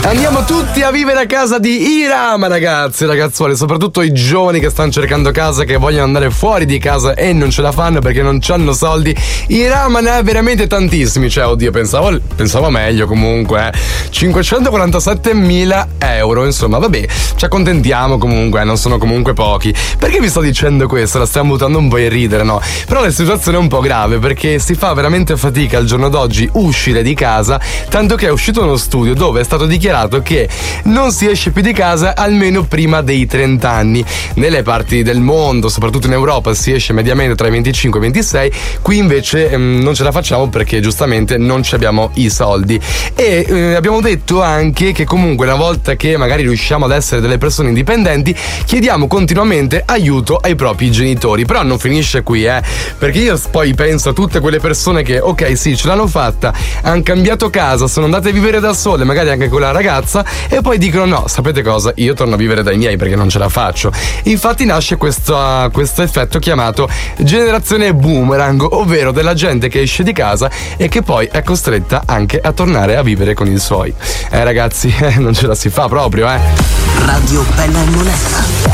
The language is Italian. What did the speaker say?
Andiamo tutti a vivere a casa di Irama, ragazzi, ragazzuoli, soprattutto i giovani che stanno cercando casa, che vogliono andare fuori di casa e non ce la fanno perché non hanno soldi. Irama ne ha veramente tantissimi, cioè, oddio, pensavo meglio comunque, 547.000 euro, insomma, vabbè, ci accontentiamo comunque, non sono comunque pochi. Perché vi sto dicendo questo? La stiamo buttando un po' in ridere, no? Però la situazione è un po' grave perché si fa veramente fatica al giorno d'oggi uscire di casa, tanto che è uscito uno studio dove è stato dichiarato che non si esce più di casa almeno prima dei 30 anni. Nelle parti del mondo, soprattutto in Europa, si esce mediamente tra i 25 e i 26, qui invece non ce la facciamo perché giustamente non ci abbiamo i soldi. E abbiamo detto anche che comunque una volta che magari riusciamo ad essere delle persone indipendenti, chiediamo continuamente aiuto ai propri genitori. Però non finisce qui, perché io poi penso a tutte quelle persone che, ok, sì, ce l'hanno fatta, hanno cambiato casa, sono andate a vivere da sole, magari anche con la ragazza, e poi dicono no, sapete cosa, io torno a vivere dai miei perché non ce la faccio. Infatti nasce questo effetto chiamato generazione boomerang, ovvero della gente che esce di casa e che poi è costretta anche a tornare a vivere con i suoi. Ragazzi, non ce la si fa proprio, Radio Bella e Monella.